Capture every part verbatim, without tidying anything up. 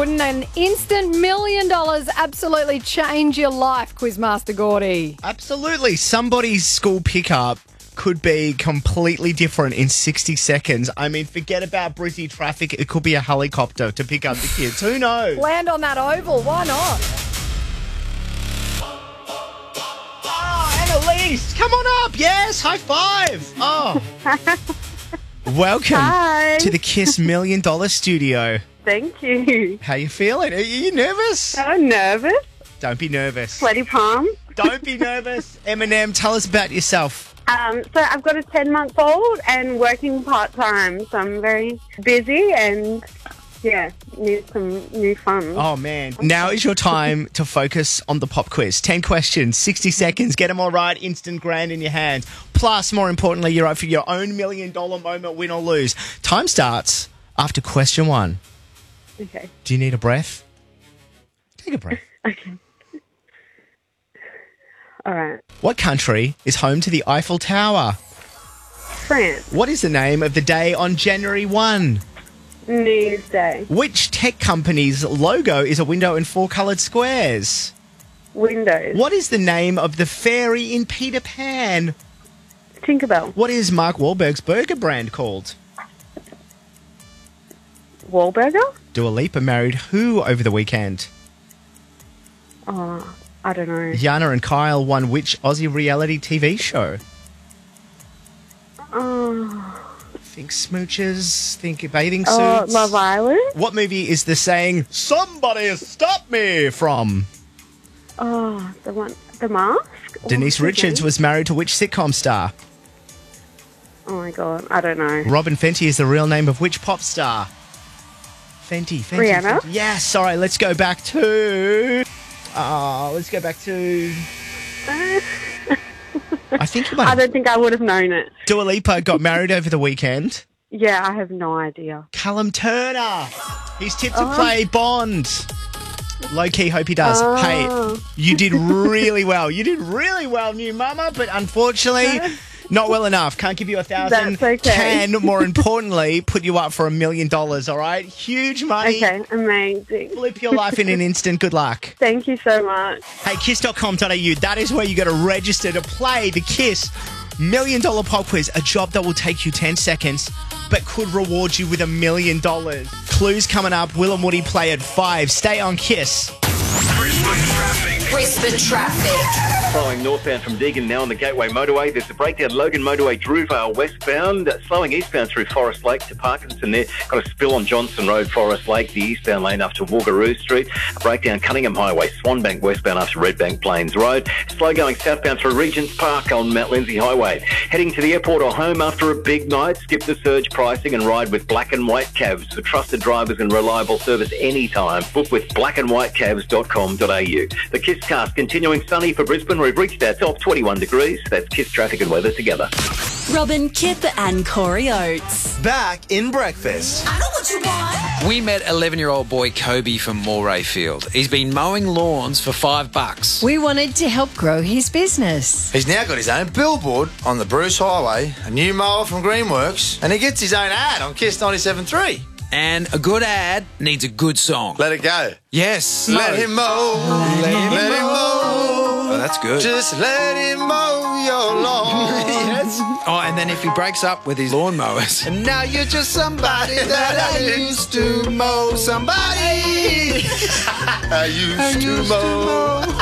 wouldn't an instant million dollars absolutely change your life, Quizmaster Gordy? Absolutely. Somebody's school pickup could be completely different in sixty seconds. I mean, forget about Brizzy traffic. It could be a helicopter to pick up the kids. Who knows? Land on that oval. Why not? Oh, Annalise, come on up. Yes, high five. Oh. Welcome Hi. to the Kiss Million Dollar Studio. Thank you. How you feeling? Are you nervous? So nervous. Don't be nervous. Sweaty palms. Don't be nervous. Eminem, tell us about yourself. Um, so I've got a ten-month-old and working part-time, so I'm very busy and, yeah, need some new fun. Oh, man. Now is your time to focus on the pop quiz. ten questions, sixty seconds. Get them all right. Instant grand in your hand. Plus, more importantly, you're up for your own million-dollar moment, win or lose. Time starts after question one. Okay. Do you need a breath? Take a breath. Okay. All right. What country is home to the Eiffel Tower? France. What is the name of the day on January first? New Year's Day. Which tech company's logo is a window in four coloured squares? Windows. What is the name of the fairy in Peter Pan? Tinkerbell. What is Mark Wahlberg's burger brand called? Wahlburger? Dua Lipa married who over the weekend? Oh, I don't know. Yana and Kyle won which Aussie reality T V show? Oh, Think smooches, think bathing suits. oh Love Island? What movie is the saying, "Somebody stop me" from? Oh, the one, The Mask? Denise What's his Richards name? was married to which sitcom star? Oh, my God. I don't know. Robin Fenty is the real name of which pop star? Fenty, Fenty. Rihanna? Fenty. Yes, all right, let's go back to... Oh, let's go back to... I think you might I have... don't think I would have known it. Dua Lipa got married over the weekend. Yeah, I have no idea. Callum Turner. He's tipped to Oh. play Bond. Low-key, hope he does. Oh. Hey, you did really well. You did really well, new mama, but unfortunately... Not well enough. Can't give you a thousand. That's okay. Can, more importantly, put you up for a million dollars, all right? Huge money. Okay, amazing. Flip your life in an instant. Good luck. Thank you so much. Hey, kiss dot com dot a u. That is where you got to register to play the Kiss Million Dollar Pop Quiz, a job that will take you ten seconds but could reward you with a million dollars. Clues coming up. Will and Woody play at five. Stay on Kiss. Brisbane traffic. Following northbound from Deagon, now on the Gateway Motorway. There's a breakdown Logan Motorway, Drewvale westbound. Uh, slowing eastbound through Forest Lake to Parkinson there. Got a spill on Johnson Road, Forest Lake, the eastbound lane after Walgaroo Street. A breakdown Cunningham Highway, Swanbank westbound after Redbank Plains Road. Slow going southbound through Regents Park on Mount Lindsay Highway. Heading to the airport or home after a big night. Skip the surge pricing and ride with Black and White Cabs for trusted drivers and reliable service anytime. Book with black and white cabs dot com dot a u. The Kiss Cast continuing sunny for Brisbane. We've reached our top twenty-one degrees. That's Kiss traffic and weather together. Robin, Kip and Corey Oates. Back in breakfast. I know what you want. We met eleven-year-old boy Kobe from Moray Field. He's been mowing lawns for five bucks. We wanted to help grow his business. He's now got his own billboard on the Bruce Highway, a new mower from Greenworks, and he gets his own ad on Kiss ninety-seven point three. And a good ad needs a good song. Let it go. Yes. Let him mow. Let him, let him mow. Oh, that's good. Just let him mow your lawn. Yes. Oh, and then if he breaks up with his lawnmowers. And now you're just somebody that I used to mow. Somebody I used, I to used mow. to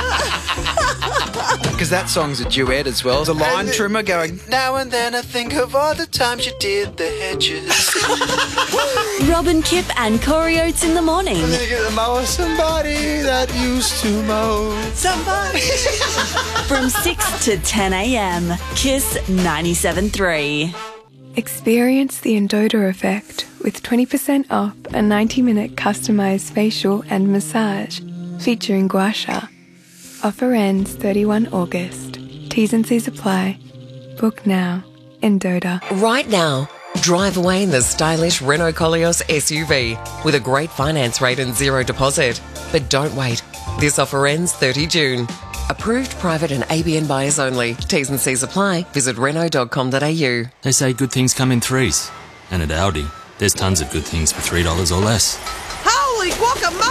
Because that song's a duet as well. The line And- trimmer going, Now and then I think of all the times you did the hedges. Robin, Kip and Corey Oates in the morning. I'm gonna get a mower. Somebody that used to mow. Somebody. From six to ten a.m. Kiss ninety-seven point three. Experience the Endota effect with twenty percent off a ninety minute customized facial and massage featuring gua sha. Offer ends thirty-first of August. T's and C's apply. Book now. Endota. Right now, drive away in the stylish Renault Koleos S U V with a great finance rate and zero deposit. But don't wait. This offer ends thirtieth of June. Approved private and A B N buyers only. T's and C's apply. Visit renault dot com dot a u. They say good things come in threes. And at Aldi, there's tons of good things for three dollars or less. Holy guacamole!